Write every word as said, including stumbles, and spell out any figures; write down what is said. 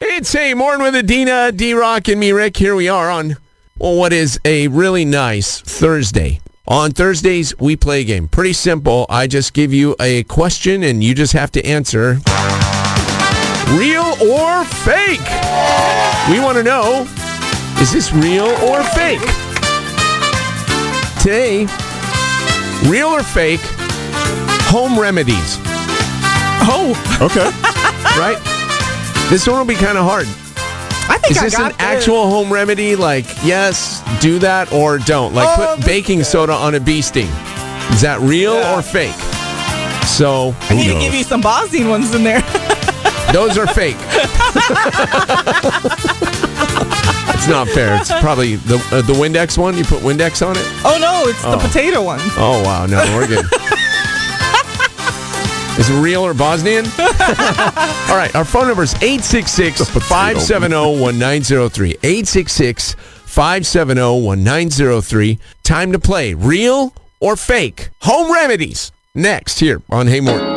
It's Hey Morning with Adina, D-Rock, and me, Rick. Here we are on, well, what is a really nice Thursday. On Thursdays, we play a game. Pretty simple. I just give you a question, and you just have to answer real or fake. We want to know, is this real or fake? Today, real or fake, home remedies. Oh. Okay. Right? This one will be kind of hard. I think Is I this got an actual home remedy? Like, yes, do that or don't. Like, Oh, put baking soda on a bee sting. Is that real Yeah. or fake? So, I need to give you some Bosnian ones in there. those are fake. It's not fair. It's probably the uh, the Windex one. You put Windex on it? Oh, no, it's Oh. the potato one. Oh, wow. No, we're good. Is it real or Bosnian? All right. Our phone number is eight six six, five seven zero, one nine zero three. eight six six, five seven zero, one nine zero three. Time to play. Real or fake? Home remedies. Next here on Hey Morning.